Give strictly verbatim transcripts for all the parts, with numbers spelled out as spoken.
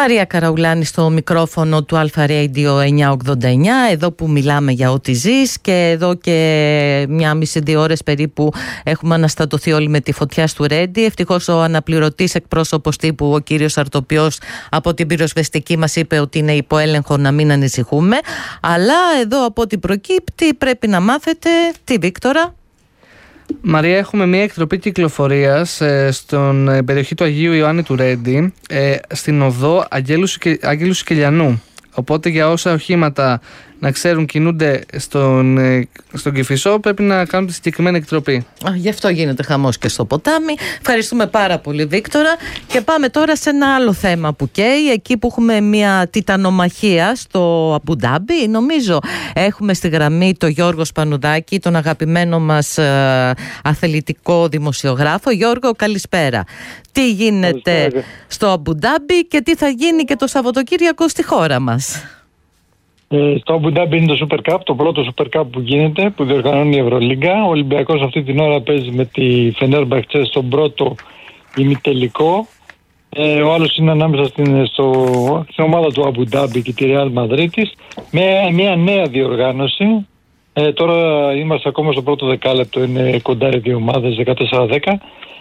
Μαρία Καραουλάνη στο μικρόφωνο του Αλφα Radio εννιακόσια ογδόντα εννιά, εδώ που μιλάμε για ό,τι ζεις, και εδώ και μια μισή δύο ώρες περίπου έχουμε αναστατωθεί όλοι με τη φωτιά του Ρέντι. Ευτυχώς ο αναπληρωτής εκπρόσωπος τύπου, ο κύριος Αρτοπιός, από την πυροσβεστική μας είπε ότι είναι υπό έλεγχο, να μην ανησυχούμε. Αλλά εδώ από ό,τι προκύπτει πρέπει να μάθετε, τι Βίκτορα? Μαρία, έχουμε μια εκτροπή κυκλοφορίας ε, στην ε, περιοχή του Αγίου Ιωάννη του Ρέντι, ε, στην οδό Αγγέλου Σικελιανού. Οπότε για όσα οχήματα να ξέρουν κινούνται στον, ε, στον Κηφισό, πρέπει να κάνουν τη συγκεκριμένη εκτροπή. Α, γι' αυτό γίνεται χαμός και στο ποτάμι. Ευχαριστούμε πάρα πολύ, Βίκτορα. Και πάμε τώρα σε ένα άλλο θέμα που καίει. Εκεί που έχουμε μια τιτανομαχία στο Αμπουντάμπι, νομίζω έχουμε στη γραμμή τον Γιώργο Σπανουδάκη, τον αγαπημένο μας ε, αθλητικό δημοσιογράφο. Γιώργο, καλησπέρα. Τι γίνεται καλησπέρα στο Αμπουντάμπι και τι θα γίνει και το Σαββατοκύριακο στη χώρα μας? Ε, στο Αμπουντάμπι είναι το Super Cup, το πρώτο Super Cup που γίνεται, που διοργανώνει η Ευρωλίγκα. Ο Ολυμπιακός αυτή την ώρα παίζει με τη Φενέρμπαχτσε στον πρώτο ημιτελικό. Ε, ο άλλος είναι ανάμεσα στην, στο, στην ομάδα του Αμπουντάμπι και τη Ρεάλ Μαδρίτης, με μια νέα διοργάνωση. Ε, τώρα είμαστε ακόμα στο πρώτο δεκάλεπτο, είναι κοντά οι δύο ομάδες, δεκατέσσερα δέκα.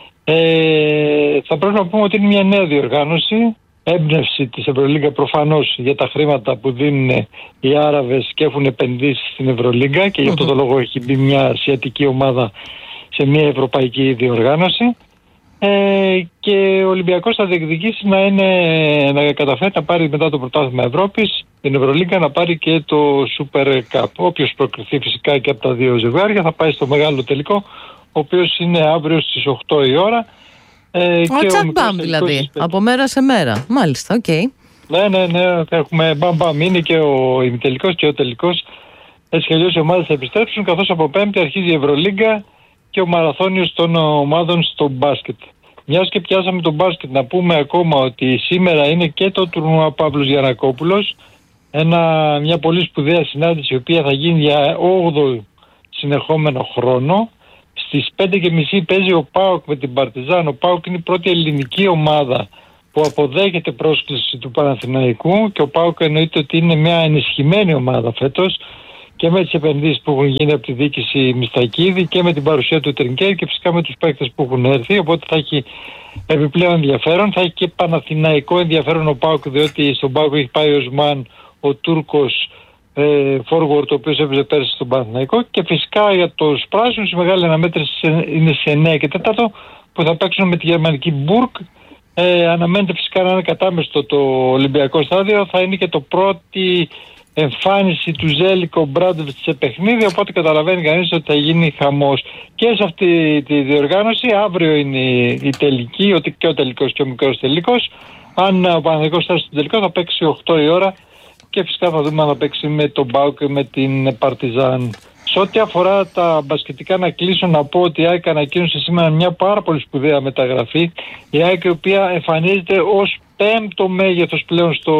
Ε, θα πρέπει να πούμε ότι είναι μια νέα διοργάνωση. Έμπνευση της Ευρωλίγκα προφανώς για τα χρήματα που δίνουν οι Άραβες και έχουν επενδύσει στην Ευρωλίγκα, και γι' αυτό το λόγο έχει μπει μια ασιατική ομάδα σε μια ευρωπαϊκή διοργάνωση. Ε, και ο Ολυμπιακός θα διεκδικήσει να, είναι, να καταφέρει να πάρει μετά το πρωτάθλημα Ευρώπης, την Ευρωλίγκα, να πάρει και το Super Cup. Όποιος προκριθεί φυσικά και από τα δύο ζευγάρια θα πάει στο μεγάλο τελικό, ο οποίος είναι αύριο στις οκτώ η ώρα. Ε, ο τσακ-μπαμ δηλαδή, από μέρα σε μέρα. Μάλιστα, οκ. Okay. Ναι, ναι, ναι, θα έχουμε μπαμ-μπαμ. Είναι και ο ημιτελικός και ο τελικός. Έτσι κι αλλιώς οι ομάδες θα επιστρέψουν, καθώς από Πέμπτη αρχίζει η Ευρωλίγκα και ο μαραθώνιος των ομάδων στο μπάσκετ. Μιας και πιάσαμε το μπάσκετ, να πούμε ακόμα ότι σήμερα είναι και το τουρνουά Παύλος Γιαννακόπουλος. Ένα, μια πολύ σπουδαία συνάντηση, η οποία θα γίνει για όγδοο συνεχόμενο χρόνο. Στις πέντε και μισή παίζει ο ΠΑΟΚ με την Παρτιζάν. Ο ΠΑΟΚ είναι η πρώτη ελληνική ομάδα που αποδέχεται πρόσκληση του Παναθηναϊκού, και ο ΠΑΟΚ εννοείται ότι είναι μια ενισχυμένη ομάδα φέτος, και με τις επενδύσεις που έχουν γίνει από τη διοίκηση Μιστακίδη και με την παρουσία του Τρινκέρ και φυσικά με τους παίκτες που έχουν έρθει. Οπότε θα έχει επιπλέον ενδιαφέρον. Θα έχει και παναθηναϊκό ενδιαφέρον ο ΠΑΟΚ, διότι στον ΠΑΟΚ έχει πάει ο Οσμάν, ο Τούρκος ε, forward, ο οποίος έπαιζε πέρσι στον Παναθηναϊκό. Και φυσικά για τους πράσινους η μεγάλη αναμέτρηση είναι σε εννέα και τέσσερα που θα παίξουν με τη γερμανική Μπουργκ. Ε, αναμένεται φυσικά να είναι κατάμεστο το Ολυμπιακό στάδιο. Θα είναι και το πρώτη εμφάνιση του Ζέλικο Μπράντοβιτς σε παιχνίδι, οπότε καταλαβαίνει κανείς ότι θα γίνει χαμός. Και σε αυτή τη διοργάνωση αύριο είναι η τελική, ότι και ο τελικός και ο μικρός τελικός. Αν ο Παναθηναϊκός φτάσει στο τελικό θα παίξει οκτώ η ώρα, και φυσικά θα δούμε αν θα παίξει με τον ΠΑΟΚ και με την Παρτιζάν. Σε ό,τι αφορά τα μπασκετικά, να κλείσω να πω ότι η ΑΕΚ ανακοίνωσε σήμερα μια πάρα πολύ σπουδαία μεταγραφή. Η ΑΕΚ, η οποία εμφανίζεται ως πέμπτο μέγεθος πλέον στο,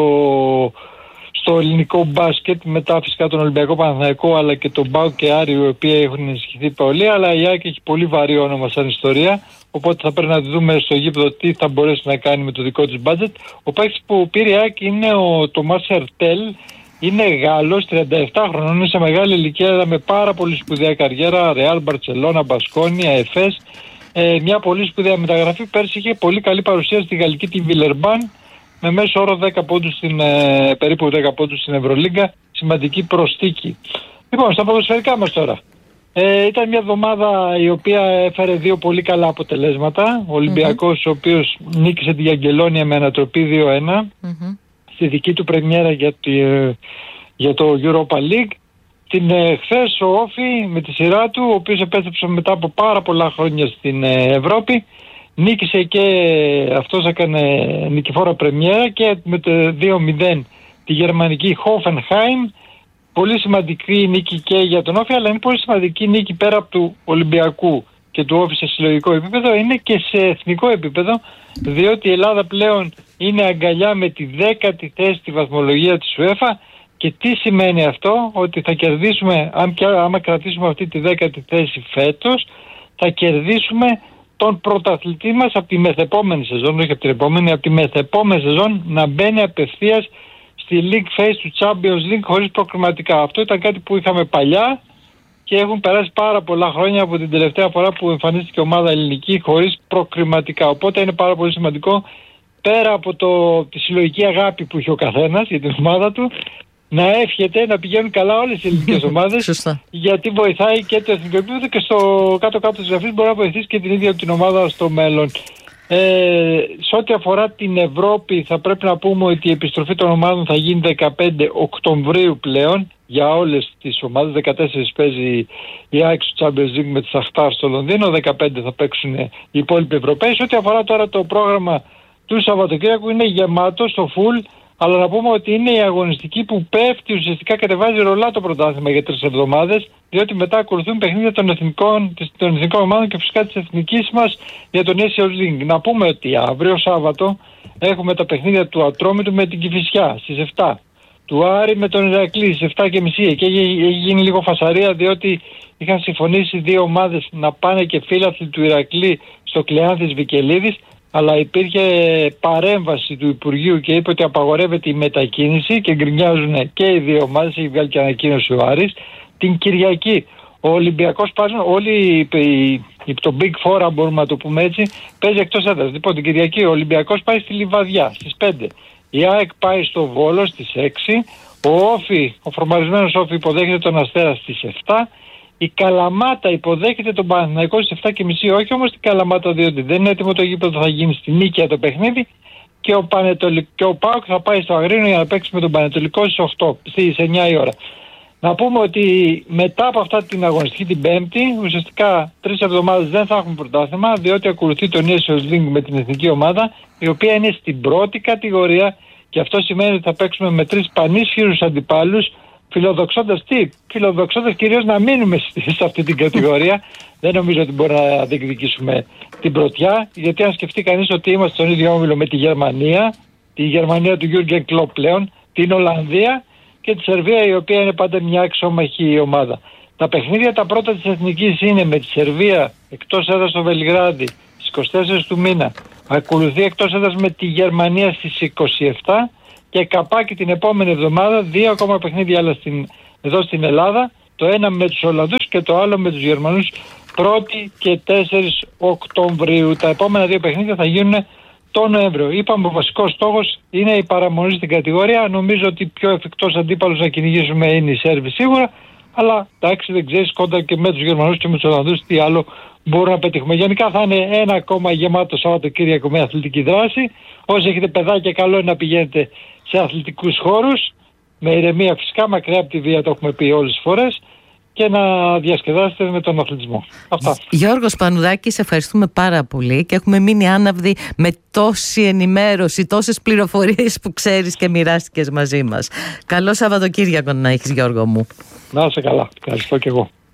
στο ελληνικό μπάσκετ, μετά φυσικά τον Ολυμπιακό, Παναθηναϊκό, αλλά και τον ΠΑΟΚ και Άρη, οι οποίοι έχουν ενισχυθεί πολύ. Αλλά η ΑΕΚ έχει πολύ βαρύ όνομα σαν ιστορία, οπότε θα πρέπει να δούμε στο γήπεδο τι θα μπορέσει να κάνει με το δικό της μπάτζετ. Ο παίκτης που πήρε η ΑΕΚ είναι ο Τομάς Ερτέλ. Είναι Γάλλος, τριάντα επτά χρονών, είναι σε μεγάλη ηλικία, με πάρα πολύ σπουδαία καριέρα. Ρεάλ, Μπαρτσελώνα, Μπασκόνια, Εφές. Ε, μια πολύ σπουδαία μεταγραφή. Πέρσι είχε πολύ καλή παρουσία στη γαλλική τη Βιλερμπάν, με μέσο όρο δέκα πόντους στην, ε, περίπου δέκα πόντους στην Ευρωλίγκα. Σημαντική προσθήκη. Λοιπόν, στα ποδοσφαιρικά μας τώρα. Ε, ήταν μια εβδομάδα η οποία έφερε δύο πολύ καλά αποτελέσματα. Ο Ολυμπιακός, mm-hmm. ο οποίος νίκησε τη Αγγελόνια με ανατροπή δύο ένα. Mm-hmm. Στη δική του πρεμιέρα για, τη, για το Europa League. Την ε, χθες ο Όφι με τη σειρά του, ο οποίος επέστρεψε μετά από πάρα πολλά χρόνια στην ε, Ευρώπη, νίκησε και αυτός, έκανε νικηφόρα πρεμιέρα, και με το δύο μηδέν τη γερμανική Hoffenheim. Πολύ σημαντική νίκη και για τον Όφι, αλλά είναι πολύ σημαντική νίκη πέρα από του Ολυμπιακού και του Όφι σε συλλογικό επίπεδο, είναι και σε εθνικό επίπεδο, διότι η Ελλάδα πλέον είναι αγκαλιά με τη δέκατη θέση στη βαθμολογία της UEFA. Και τι σημαίνει αυτό? Ότι θα κερδίσουμε, αν άμα κρατήσουμε αυτή τη δέκατη θέση φέτος, θα κερδίσουμε τον πρωταθλητή μας από τη μεθεπόμενη σεζόν, όχι από την επόμενη, από τη μεθεπόμενη σεζόν να μπαίνει απευθείας στη League Phase του Champions League χωρίς προκριματικά. Αυτό ήταν κάτι που είχαμε παλιά και έχουν περάσει πάρα πολλά χρόνια από την τελευταία φορά που εμφανίστηκε ομάδα ελληνική χωρίς προκριματικά. Οπότε είναι πάρα πολύ σημαντικό, πέρα από το, τη συλλογική αγάπη που έχει ο καθένας για την ομάδα του, να εύχεται να πηγαίνουν καλά όλες οι ελληνικές ομάδες, γιατί βοηθάει και το εθνικό επίπεδο και στο κάτω-κάτω της γραφής μπορεί να βοηθήσει και την ίδια την ομάδα στο μέλλον. Ε, σε ό,τι αφορά την Ευρώπη, θα πρέπει να πούμε ότι η επιστροφή των ομάδων θα γίνει δεκαπέντε Οκτωβρίου πλέον για όλες τις ομάδες. δεκατέσσερα παίζει η ΑΕΚ στο Champions League με τη Σαχτάρ στο Λονδίνο, δεκαπέντε θα παίξουν οι υπόλοιποι Ευρωπαίοι. Σε ό,τι αφορά τώρα το πρόγραμμα του Σαββατοκύριακου, είναι γεμάτο στο full, αλλά να πούμε ότι είναι η αγωνιστική που πέφτει, ουσιαστικά κατεβάζει ρολά το πρωτάθλημα για τρεις εβδομάδες, διότι μετά ακολουθούν παιχνίδια των εθνικών, των εθνικών ομάδων και φυσικά της εθνικής μας για τον Nations League. Να πούμε ότι αύριο Σάββατο έχουμε τα παιχνίδια του Ατρόμητου με την Κηφισιά στις επτά, του Άρη με τον Ηρακλή στις επτά και μισή, και έχει γίνει λίγο φασαρία διότι είχαν συμφωνήσει δύο ομάδες να πάνε και φίλαθλοι του Ηρακλή στο Κλεάνθης Βικελίδης, αλλά υπήρχε παρέμβαση του Υπουργείου και είπε ότι απαγορεύεται η μετακίνηση και γκρινιάζουν και οι δύο ομάδες, έχει βγάλει και ανακοίνωση ο Άρης. Την Κυριακή ο Ολυμπιακός πάλι, όλοι το Big Four, αν μπορούμε να το πούμε έτσι, παίζει εκτός έδρας. Λοιπόν, την Κυριακή ο Ολυμπιακός πάει στη Λιβαδιά στις πέντε, η ΑΕΚ πάει στο Βόλο στις έξι, ο Όφι, ο φορμαρισμένος Όφι υποδέχεται τον Αστέρα στις επτά, η Καλαμάτα υποδέχεται τον Παναθηναϊκό στις επτά και μισή, όχι όμως την Καλαμάτα διότι δεν είναι έτοιμο το γήπεδο, θα γίνει στη Νίκαια το παιχνίδι, και ο, Πανετολικ... και ο ΠΑΟΚ θα πάει στο Αγρίνο για να παίξει με τον Πανετολικό στις οκτώ, στις εννιά η ώρα. Να πούμε ότι μετά από αυτά την αγωνιστική την Πέμπτη, ουσιαστικά τρεις εβδομάδες δεν θα έχουμε πρωτάθλημα, διότι ακολουθεί το Nations League με την εθνική ομάδα, η οποία είναι στην πρώτη κατηγορία, και αυτό σημαίνει ότι θα παίξουμε με τρεις πανίσχυρους αντιπάλους, φιλοδοξώντας τι, φιλοδοξώντας κυρίως να μείνουμε σε αυτή την κατηγορία. Δεν νομίζω ότι μπορεί να διεκδικήσουμε την πρωτιά, γιατί αν σκεφτεί κανείς ότι είμαστε στον ίδιο όμιλο με τη Γερμανία, τη Γερμανία του Γιούργεν Κλοπ πλέον, την Ολλανδία και τη Σερβία, η οποία είναι πάντα μια εξόμαχη ομάδα. Τα παιχνίδια τα πρώτα της εθνικής είναι με τη Σερβία εκτός έδρας στο Βελιγράδι στις είκοσι τέσσερις του μήνα, ακολουθεί εκτός έδρας με τη Γερμανία στις είκοσι επτά, και καπάκι την επόμενη εβδομάδα δύο ακόμα παιχνίδια άλλα στην, εδώ στην Ελλάδα, το ένα με τους Ολλανδούς και το άλλο με τους Γερμανούς, πρώτη και τέσσερις Οκτωβρίου. Τα επόμενα δύο παιχνίδια θα γίνουν το Νοέμβριο. Είπαμε ο βασικός στόχος είναι η παραμονή στην κατηγορία. Νομίζω ότι πιο εφικτός αντίπαλος να κυνηγήσουμε είναι η Σέρβη σίγουρα, αλλά εντάξει, δεν ξέρεις κοντά και με τους Γερμανούς και με τους Ολλανδούς τι άλλο μπορούμε να πετύχουμε. Γενικά θα είναι ένα ακόμα γεμάτο Σαββατοκύριακο με αθλητική δράση. Όσοι έχετε παιδάκια, καλό είναι να πηγαίνετε σε αθλητικούς χώρους, με ηρεμία φυσικά, μακριά από τη βία, το έχουμε πει όλες τις φορές, και να διασκεδάσετε με τον αθλητισμό. Αυτά. Γιώργος Πανουδάκη, σε ευχαριστούμε πάρα πολύ και έχουμε μείνει άναυδοι με τόση ενημέρωση, τόσες πληροφορίες που ξέρεις και μοιράστηκες μαζί μας. Καλό Σαββατοκύριακο να έχεις, Γιώργο μου. Να είσαι καλά. Ευχαριστώ και εγώ.